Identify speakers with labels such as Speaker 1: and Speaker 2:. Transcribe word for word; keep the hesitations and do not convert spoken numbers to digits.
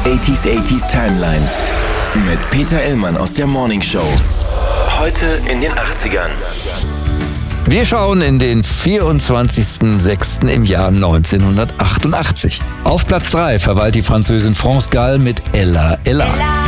Speaker 1: achtziger achtziger Timeline mit Peter Illmann aus der Morning Show. Heute in den achtzigern.
Speaker 2: Wir schauen in den vierundzwanzigsten sechsten im Jahr neunzehnhundertachtundachtzig. Auf Platz drei verweilt die Französin France Gall mit Ella Ella.